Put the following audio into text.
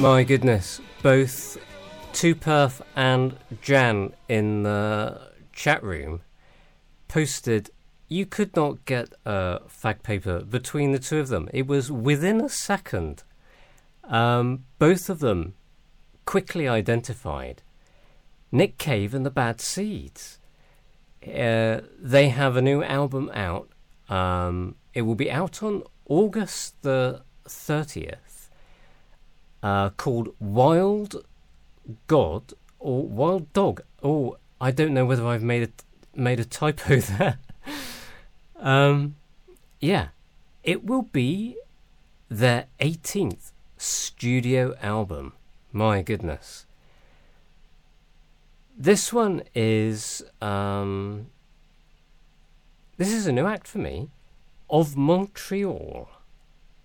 My goodness, both Tuperf and Jan in the chat room posted you could not get a fact paper between the two of them. It was within a second. Both of them quickly identified Nick Cave and the Bad Seeds. They have a new album out. It will be out on August the 30th, called Wild God or Wild Dog. Oh, I don't know whether I've made a typo there. Yeah, it will be their 18th studio album. My goodness. This one is this is a new act for me. Of Montreal.